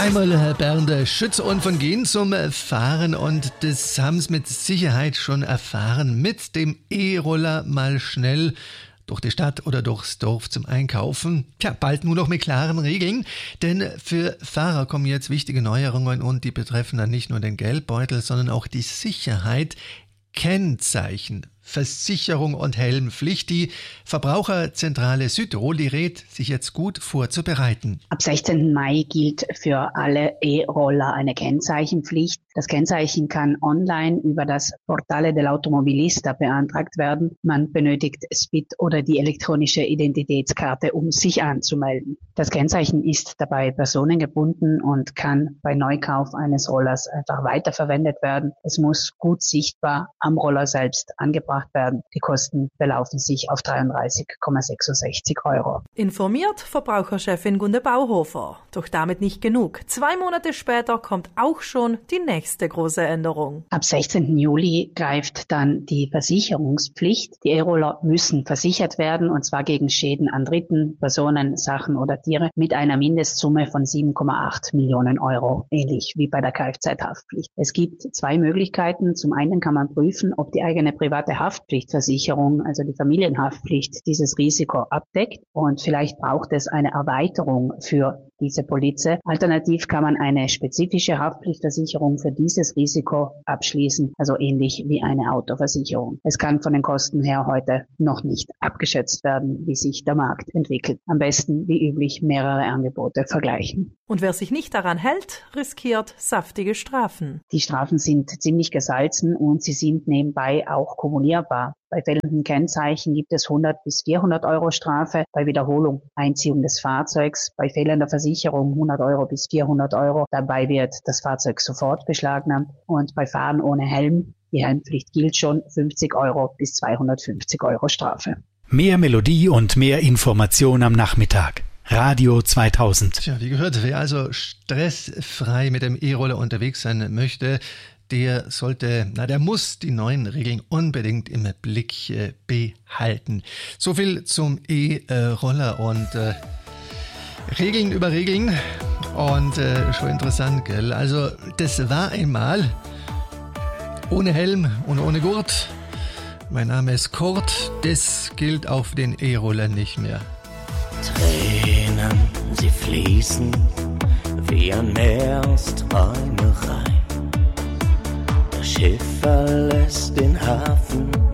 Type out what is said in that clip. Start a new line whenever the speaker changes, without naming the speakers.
Einmal Bernd Schützer und von gehen zum Fahren und das haben Sie mit Sicherheit schon erfahren. Mit dem E-Roller mal schnell durch die Stadt oder durchs Dorf zum Einkaufen. Tja, bald nur noch mit klaren Regeln, denn für Fahrer kommen jetzt wichtige Neuerungen und die betreffen dann nicht nur den Geldbeutel, sondern auch die Sicherheit. Kennzeichen, Versicherung und Helmpflicht. Die Verbraucherzentrale Südtirol, die rät, sich jetzt gut vorzubereiten.
Ab 16. Mai gilt für alle E-Roller eine Kennzeichenpflicht. Das Kennzeichen kann online über das Portale dell'Automobilista beantragt werden. Man benötigt SPID oder die elektronische Identitätskarte, um sich anzumelden. Das Kennzeichen ist dabei personengebunden und kann bei Neukauf eines Rollers einfach weiterverwendet werden. Es muss gut sichtbar am Roller selbst angebracht werden. Die Kosten belaufen sich auf 33,66 €.
Informiert Verbraucherchefin Gunde Bauhofer. Doch damit nicht genug. 2 Monate später kommt auch schon die nächste große Änderung.
Ab 16. Juli greift dann die Versicherungspflicht. Die E-Roller müssen versichert werden, und zwar gegen Schäden an Dritten, Personen, Sachen oder Tiere mit einer Mindestsumme von 7,8 Millionen €, ähnlich wie bei der Kfz-Haftpflicht. Es gibt 2 Möglichkeiten. Zum einen kann man prüfen, ob die eigene private Haftpflichtversicherung, also die Familienhaftpflicht, dieses Risiko abdeckt, und vielleicht braucht es eine Erweiterung für diese Polize. Alternativ kann man eine spezifische Haftpflichtversicherung für dieses Risiko abschließen, also ähnlich wie eine Autoversicherung. Es kann von den Kosten her heute noch nicht abgeschätzt werden, wie sich der Markt entwickelt. Am besten wie üblich mehrere Angebote vergleichen.
Und wer sich nicht daran hält, riskiert saftige Strafen.
Die Strafen sind ziemlich gesalzen und sie sind nebenbei auch kumulierbar. Bei fehlenden Kennzeichen gibt es 100 bis 400 € Strafe, bei Wiederholung Einziehung des Fahrzeugs, bei fehlender Versicherung 100 € bis 400 €. Dabei wird das Fahrzeug sofort beschlagnahmt, und bei Fahren ohne Helm, die Helmpflicht gilt schon, 50 € bis 250 € Strafe.
Mehr Melodie und mehr Information am Nachmittag. Radio 2000.
Tja, wie gehört, wer also stressfrei mit dem E-Roller unterwegs sein möchte, der muss die neuen Regeln unbedingt im Blick behalten. So viel zum E-Roller und Regeln über Regeln. Und schon interessant, gell? Also das war einmal ohne Helm und ohne Gurt. Mein Name ist Kurt, das gilt auf den E-Roller nicht mehr.
Tränen, sie fließen wie ein Meeresträumerei. Das Schiff verlässt den Hafen